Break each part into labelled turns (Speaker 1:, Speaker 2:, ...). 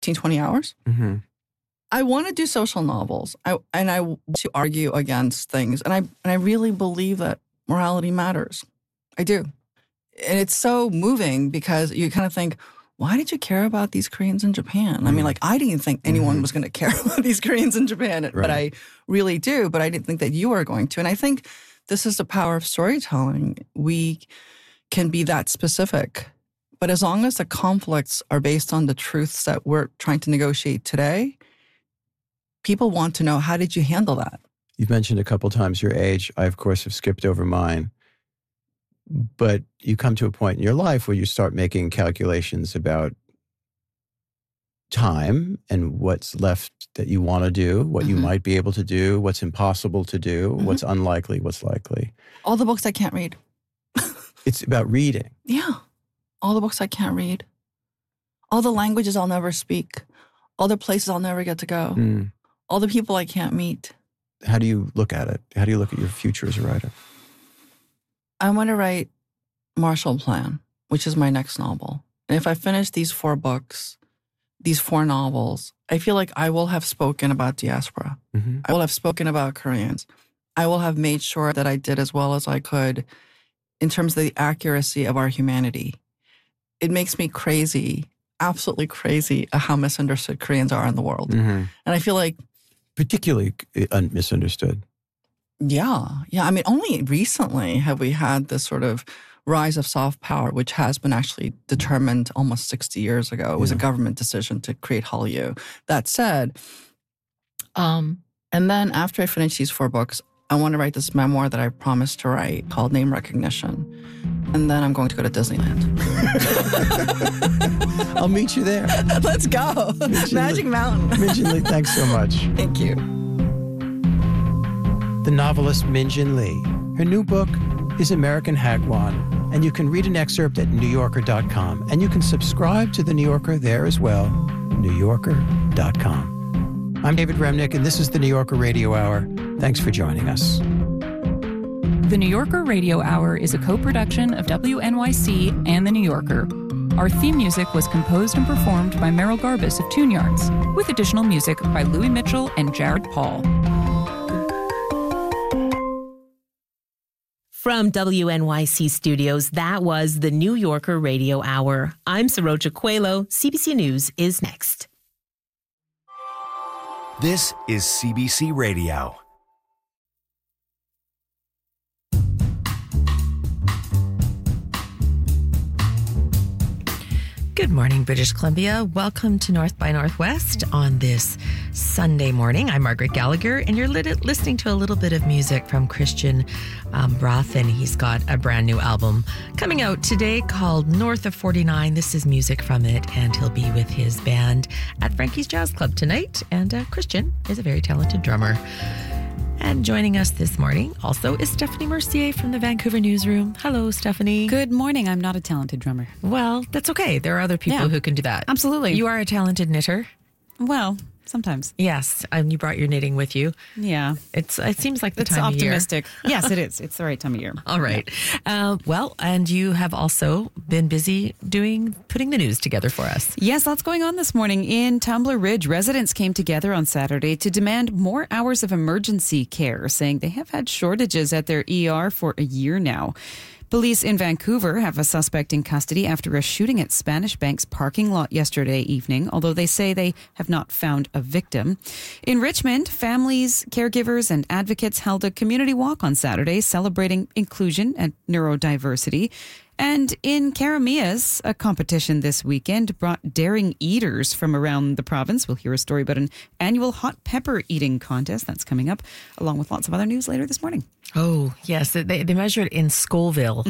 Speaker 1: 20 hours.
Speaker 2: Mm-hmm.
Speaker 1: I want to do social novels. I want to argue against things. And I really believe that morality matters. I do. And it's so moving because you kind of think, why did you care about these Koreans in Japan? I mean, like, I didn't think anyone was going to care about these Koreans in Japan,
Speaker 2: Right.
Speaker 1: but I really do. But I didn't think that you were going to. And I think this is the power of storytelling. We can be that specific. But as long as the conflicts are based on the truths that we're trying to negotiate today, people want to know, how did you handle that?
Speaker 2: You've mentioned a couple times your age. I, of course, have skipped over mine. But you come to a point in your life where you start making calculations about time and what's left that you want to do, what you might be able to do, what's impossible to do, what's unlikely, what's likely.
Speaker 1: All the books I can't read.
Speaker 2: It's about reading.
Speaker 1: Yeah. All the books I can't read. All the languages I'll never speak. All the places I'll never get to go. All the people I can't meet.
Speaker 2: How do you look at it? How do you look at your future as a writer?
Speaker 1: I want to write Marshall Plan, which is my next novel. And if I finish these 4 books, these 4 novels, I feel like I will have spoken about diaspora. I will have spoken about Koreans. I will have made sure that I did as well as I could in terms of the accuracy of our humanity. It makes me crazy, absolutely crazy, how misunderstood Koreans are in the world. And I feel like...
Speaker 2: Particularly misunderstood.
Speaker 1: Yeah. I mean, only recently have we had this sort of rise of soft power, which has been actually determined almost 60 years ago. It was a government decision to create Hallyu. That said, and then after I finish these 4 books, I want to write this memoir that I promised to write called Name Recognition. And then I'm going to go to Disneyland.
Speaker 2: I'll meet you there.
Speaker 1: Let's go. Magic Mountain.
Speaker 2: Min Jin Lee, thanks so much.
Speaker 1: Thank you.
Speaker 2: The novelist Min Jin Lee. Her new book is American Hagwon, and you can read an excerpt at NewYorker.com. And you can subscribe to The New Yorker there as well, NewYorker.com. I'm David Remnick, and this is The New Yorker Radio Hour. Thanks for joining us.
Speaker 3: The New Yorker Radio Hour is a co-production of WNYC and The New Yorker. Our theme music was composed and performed by Merrill Garbus of Tune Yards, with additional music by Louis Mitchell and Jared Paul.
Speaker 4: From WNYC Studios, that was the New Yorker Radio Hour. I'm Saroja Coelho. CBC News is next.
Speaker 5: This is CBC Radio.
Speaker 4: Good morning, British Columbia. Welcome to North by Northwest on this Sunday morning. I'm Margaret Gallagher, and you're listening to a little bit of music from Christian Brathen. He's got a brand new album coming out today called North of 49. This is music from it, and he'll be with his band at Frankie's Jazz Club tonight. And Christian is a very talented drummer. And joining us this morning also is Stephanie Mercier from the Vancouver newsroom. Hello, Stephanie.
Speaker 6: Good morning. I'm not a talented drummer.
Speaker 4: Well, that's okay. There are other people who can do that.
Speaker 6: Absolutely.
Speaker 4: You are a talented knitter.
Speaker 6: Well, sometimes.
Speaker 4: Yes, and you brought your knitting with you.
Speaker 6: Yeah.
Speaker 4: It seems like the
Speaker 6: It's
Speaker 4: time
Speaker 6: optimistic.
Speaker 4: of year.
Speaker 6: Yes, it is. It's the right time of year.
Speaker 4: All right. Well, and you have also been busy putting the news together for us.
Speaker 6: Yes, lots going on this morning. In Tumbler Ridge, residents came together on Saturday to demand more hours of emergency care, saying they have had shortages at their ER for a year now. Police in Vancouver have a suspect in custody after a shooting at Spanish Bank's parking lot yesterday evening, although they say they have not found a victim. In Richmond, families, caregivers, and advocates held a community walk on Saturday celebrating inclusion and neurodiversity. And in Karamias, a competition this weekend brought daring eaters from around the province. We'll hear a story about an annual hot pepper eating contest that's coming up, along with lots of other news later this morning.
Speaker 4: Oh, yes. They measure it in Scoville.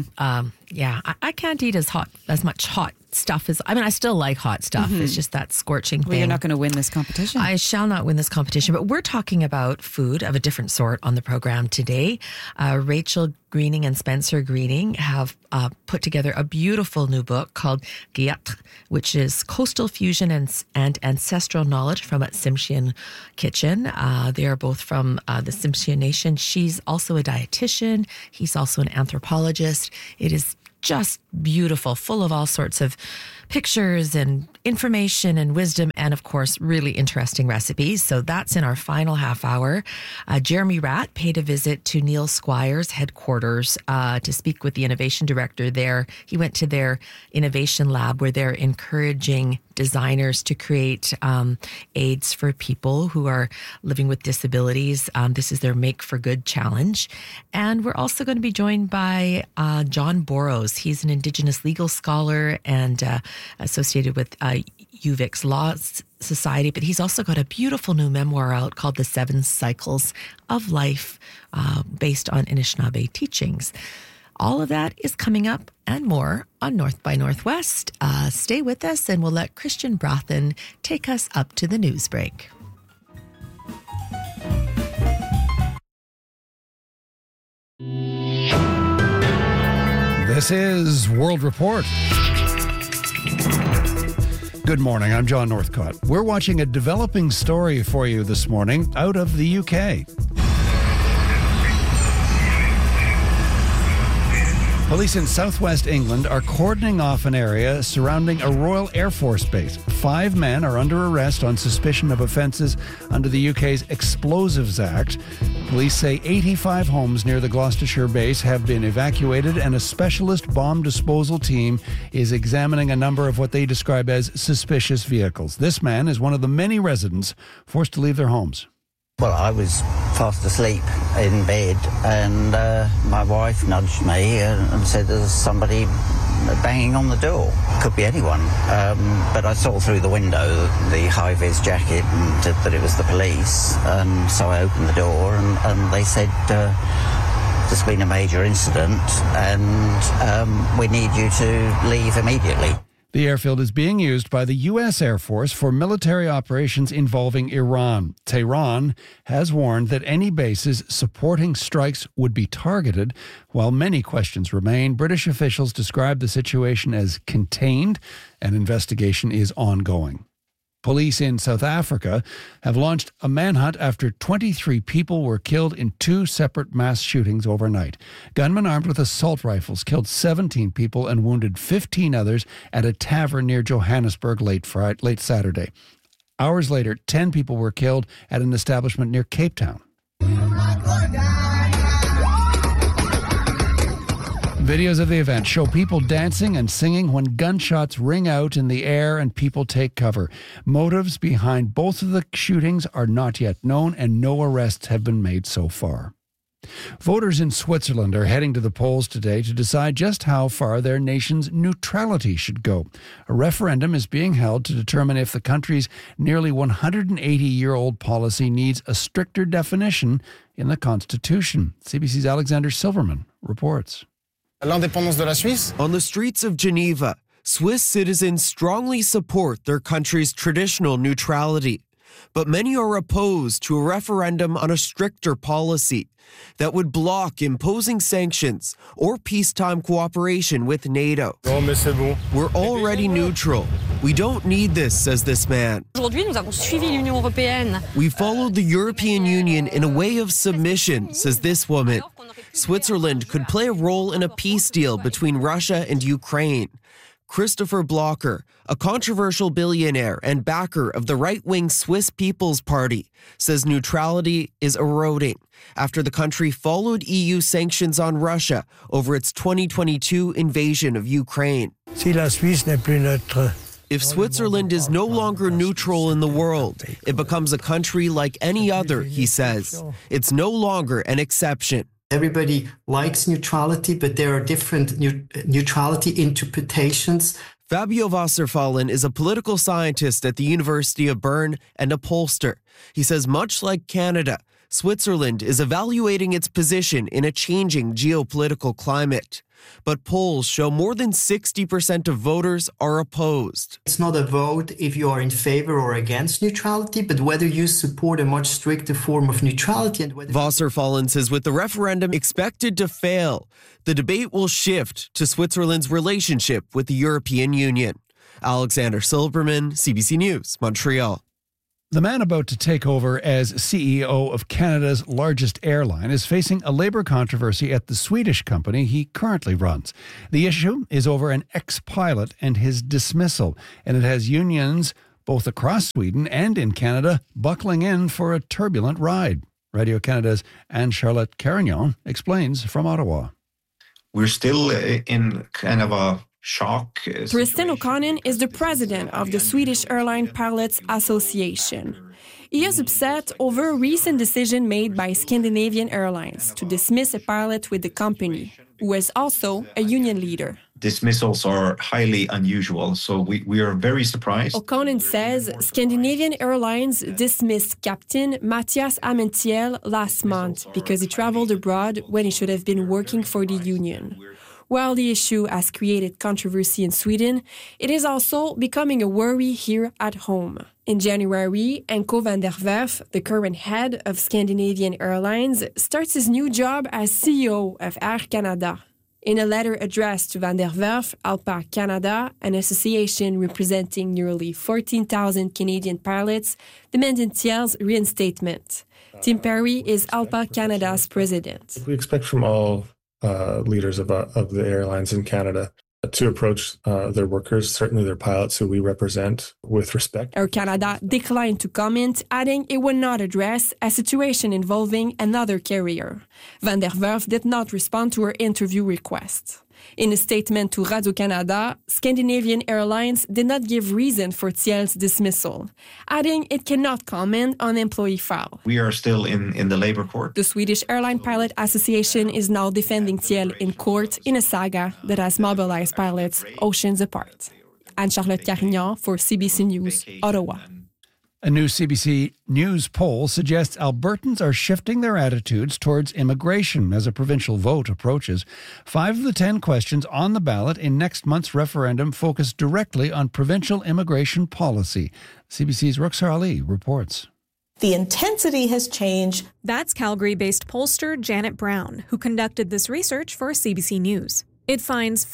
Speaker 4: I can't eat as much hot stuff as... I mean, I still like hot stuff. It's just that scorching thing.
Speaker 6: Well, you're not going to win this competition.
Speaker 4: I shall not win this competition, but we're talking about food of a different sort on the program today. Rachel Greening and Spencer Greening have put together a beautiful new book called Gyat, which is coastal fusion and ancestral knowledge from a Tsimshian kitchen. They are both from the Tsimshian nation. She's also a dietitian. He's also an anthropologist. It is just beautiful, full of all sorts of pictures and information and wisdom, and of course, really interesting recipes. So that's in our final half hour. Jeremy Ratt paid a visit to Neil Squire's headquarters to speak with the innovation director there. He went to their innovation lab where they're encouraging designers to create aids for people who are living with disabilities. This is their Make for Good challenge. And we're also going to be joined by John Boros. He's an Indigenous legal scholar and associated with UVic's Law Society, but he's also got a beautiful new memoir out called The 7 Cycles of Life, based on Anishinaabe teachings. All of that is coming up and more on North by Northwest. Stay with us and we'll let Christian Brothen take us up to the news break.
Speaker 2: This is World Report. Good morning, I'm John Northcott. We're watching a developing story for you this morning out of the UK. Police in southwest England are cordoning off an area surrounding a Royal Air Force base. 5 men are under arrest on suspicion of offences under the UK's Explosives Act. Police say 85 homes near the Gloucestershire base have been evacuated, and a specialist bomb disposal team is examining a number of what they describe as suspicious vehicles. This man is one of the many residents forced to leave their homes.
Speaker 7: Well, I was fast asleep in bed, and my wife nudged me and said there's somebody banging on the door. Could be anyone. But I saw through the window the high-vis jacket and that it was the police. So I opened the door and they said, there's been a major incident and we need you to leave immediately.
Speaker 2: The airfield is being used by the U.S. Air Force for military operations involving Iran. Tehran has warned that any bases supporting strikes would be targeted. While many questions remain, British officials describe the situation as contained. An investigation is ongoing. Police in South Africa have launched a manhunt after 23 people were killed in 2 separate mass shootings overnight. Gunmen armed with assault rifles killed 17 people and wounded 15 others at a tavern near Johannesburg late Saturday. Hours later, 10 people were killed at an establishment near Cape Town. Videos of the event show people dancing and singing when gunshots ring out in the air and people take cover. Motives behind both of the shootings are not yet known, and no arrests have been made so far. Voters in Switzerland are heading to the polls today to decide just how far their nation's neutrality should go. A referendum is being held to determine if the country's nearly 180-year-old policy needs a stricter definition in the Constitution. CBC's Alexander Silverman reports.
Speaker 8: L'indépendance de la Suisse.
Speaker 9: On the streets of Geneva, Swiss citizens strongly support their country's traditional neutrality. But many are opposed to a referendum on a stricter policy that would block imposing sanctions or peacetime cooperation with NATO. We're already neutral. We don't need this, says this man. We followed the European Union in a way of submission, says this woman. Switzerland could play a role in a peace deal between Russia and Ukraine. Christopher Blocher, a controversial billionaire and backer of the right-wing Swiss People's Party, says neutrality is eroding after the country followed EU sanctions on Russia over its 2022 invasion of Ukraine. If Switzerland is no longer neutral in the world, it becomes a country like any other, he says. It's no longer an exception.
Speaker 10: Everybody likes neutrality, but there are different neutrality interpretations.
Speaker 9: Fabio Wasserfallen is a political scientist at the University of Bern and a pollster. He says much like Canada, Switzerland is evaluating its position in a changing geopolitical climate. But polls show more than 60% of voters are opposed.
Speaker 10: It's not a vote if you are in favor or against neutrality, but whether you support a much stricter form of neutrality. And whether
Speaker 9: Wasserfallen says with the referendum expected to fail, the debate will shift to Switzerland's relationship with the European Union. Alexander Silberman, CBC News, Montreal.
Speaker 2: The man about to take over as CEO of Canada's largest airline is facing a labour controversy at the Swedish company he currently runs. The issue is over an ex-pilot and his dismissal, and it has unions both across Sweden and in Canada buckling in for a turbulent ride. Radio Canada's Anne-Charlotte Carignan explains from Ottawa.
Speaker 11: We're still in kind of a shock.
Speaker 12: Tristan O'Connor is the president of the Swedish Airline Pilots Association. He is upset over a recent decision made by Scandinavian Airlines to dismiss a pilot with the company, who is also a union leader.
Speaker 11: Dismissals are highly unusual, so we are very surprised.
Speaker 12: O'Connor says Scandinavian Airlines dismissed Captain Mathias Amentiel last month because he traveled abroad when he should have been working for the union. While the issue has created controversy in Sweden, it is also becoming a worry here at home. In January, Anko van der Werf, the current head of Scandinavian Airlines, starts his new job as CEO of Air Canada. In a letter addressed to van der Werf, ALPA Canada, an association representing nearly 14,000 Canadian pilots, demanded Thiel's reinstatement. Tim Perry is ALPA Canada's president.
Speaker 13: We expect from all leaders of the airlines in Canada to approach their workers, certainly their pilots who we represent, with respect.
Speaker 12: Air Canada declined to comment, adding it would not address a situation involving another carrier. Van der Werf did not respond to her interview request. In a statement to Radio-Canada, Scandinavian Airlines did not give reason for Thiel's dismissal, adding it cannot comment on employee file.
Speaker 11: We are still in the labour court.
Speaker 12: The Swedish Airline Pilot Association is now defending Thiel in court in a saga that has mobilized pilots oceans apart. Anne-Charlotte Carignan for CBC News, Ottawa.
Speaker 2: A new CBC News poll suggests Albertans are shifting their attitudes towards immigration as a provincial vote approaches. 5 of the 10 questions on the ballot in next month's referendum focus directly on provincial immigration policy. CBC's Ruxar Ali reports.
Speaker 14: The intensity has changed.
Speaker 15: That's Calgary-based pollster Janet Brown, who conducted this research for CBC News. It finds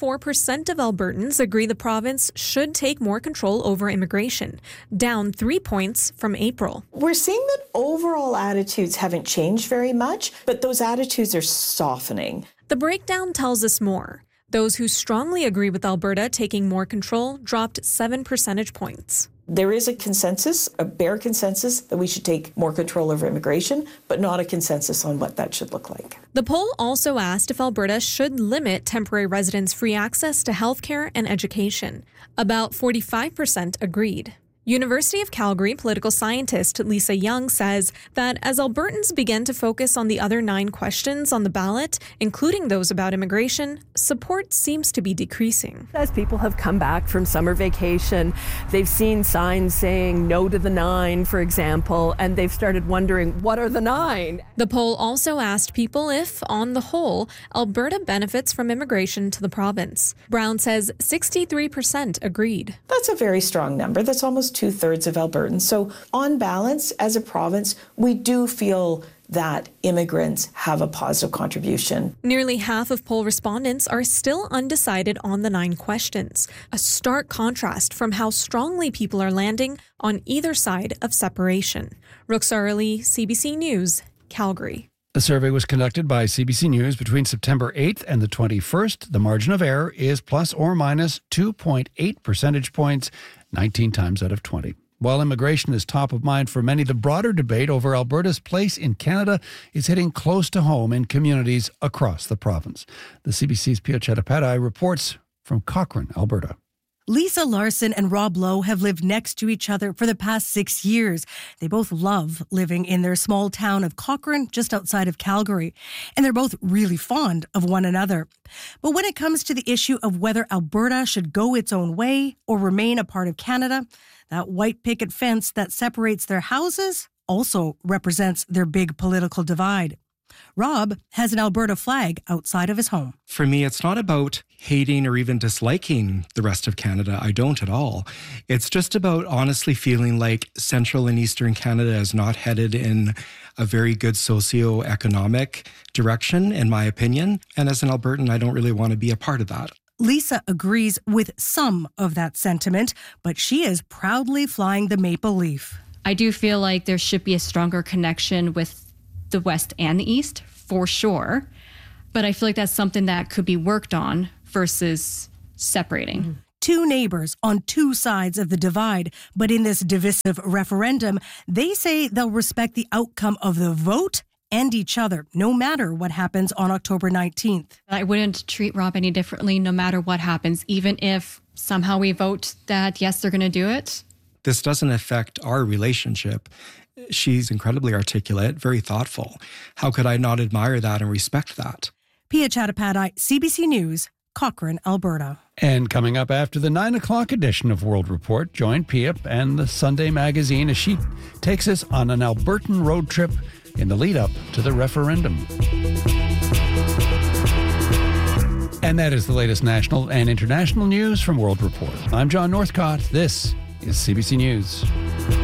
Speaker 15: 54% of Albertans agree the province should take more control over immigration, down 3 points from April.
Speaker 14: We're seeing that overall attitudes haven't changed very much, but those attitudes are softening.
Speaker 15: The breakdown tells us more. Those who strongly agree with Alberta taking more control dropped 7 percentage points.
Speaker 14: There is a consensus, a bare consensus, that we should take more control over immigration, but not a consensus on what that should look like.
Speaker 15: The poll also asked if Alberta should limit temporary residents' free access to healthcare and education. About 45% agreed. University of Calgary political scientist Lisa Young says that as Albertans begin to focus on the other 9 questions on the ballot, including those about immigration, support seems to be decreasing.
Speaker 16: As people have come back from summer vacation, they've seen signs saying no to the 9, for example, and they've started wondering, what are the 9?
Speaker 15: The poll also asked people if, on the whole, Alberta benefits from immigration to the province. Brown says 63% agreed.
Speaker 14: That's a very strong number. That's almost 2/3 of Albertans. So on balance, as a province, we do feel that immigrants have a positive contribution.
Speaker 15: Nearly half of poll respondents are still undecided on the 9 questions, a stark contrast from how strongly people are landing on either side of separation. Ruxar Ali, CBC News, Calgary.
Speaker 2: The survey was conducted by CBC News between September 8th and the 21st. The margin of error is plus or minus 2.8 percentage points, 19 times out of 20. While immigration is top of mind for many, the broader debate over Alberta's place in Canada is hitting close to home in communities across the province. The CBC's Pio Chattopadhyay reports from Cochrane, Alberta.
Speaker 17: Lisa Larson and Rob Lowe have lived next to each other for the past 6 years. They both love living in their small town of Cochrane, just outside of Calgary. And they're both really fond of one another. But when it comes to the issue of whether Alberta should go its own way or remain a part of Canada, that white picket fence that separates their houses also represents their big political divide. Rob has an Alberta flag outside of his home.
Speaker 18: For me, it's not about hating or even disliking the rest of Canada. I don't at all. It's just about honestly feeling like Central and Eastern Canada is not headed in a very good socio-economic direction, in my opinion. And as an Albertan, I don't really want to be a part of that.
Speaker 17: Lisa agrees with some of that sentiment, but she is proudly flying the maple leaf.
Speaker 19: I do feel like there should be a stronger connection with the West and the East, for sure. But I feel like that's something that could be worked on versus separating.
Speaker 17: Two neighbors on two sides of the divide. But in this divisive referendum, they say they'll respect the outcome of the vote and each other, no matter what happens on October 19th.
Speaker 19: I wouldn't treat Rob any differently no matter what happens, even if somehow we vote that, yes, they're going to do it.
Speaker 18: This doesn't affect our relationship. She's incredibly articulate, very thoughtful. How could I not admire that and respect that?
Speaker 17: Pia Chattopadhyay, CBC News, Cochrane, Alberta.
Speaker 2: And coming up after the 9 o'clock edition of World Report, join Pia and the Sunday Magazine as she takes us on an Albertan road trip in the lead up to the referendum. And that is the latest national and international news from World Report. I'm John Northcott. This is CBC News.